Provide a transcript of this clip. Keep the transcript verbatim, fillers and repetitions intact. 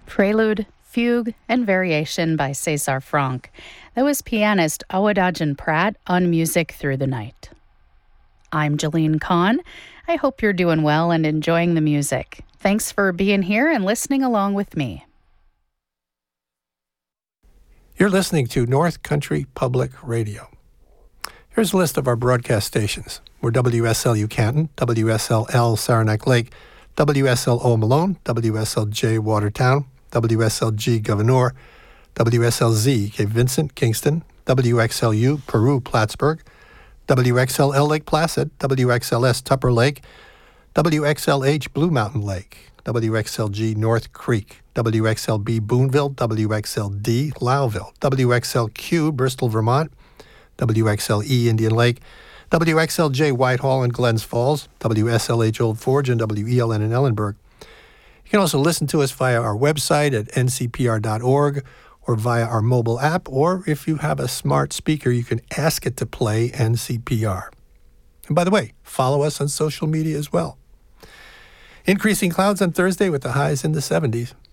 Prelude, Fugue, and Variation by César Franck. That was pianist Awadagin Pratt on Music Through the Night. I'm Jalene Kahn. I hope you're doing well and enjoying the music. Thanks for being here and listening along with me. You're listening to North Country Public Radio. Here's a list of our broadcast stations. We're W S L U Canton, W S L L Saranac Lake, W S L O Malone, W S L J Watertown, W S L G Gouverneur, W S L Z Cape Vincent, Kingston, W X L U Peru, Plattsburgh, W X L L Lake Placid, W X L S Tupper Lake, W X L H Blue Mountain Lake, W X L G North Creek, W X L B Boonville, W X L D Lowville, W X L Q Bristol, Vermont, W X L E Indian Lake, W X L J Whitehall and Glens Falls, W S L H Old Forge, and W E L N in Ellenburg. You can also listen to us via our website at N C P R dot org or via our mobile app, or if you have a smart speaker, you can ask it to play N C P R. And by the way, follow us on social media as well. Increasing clouds on Thursday with the highs in the seventies.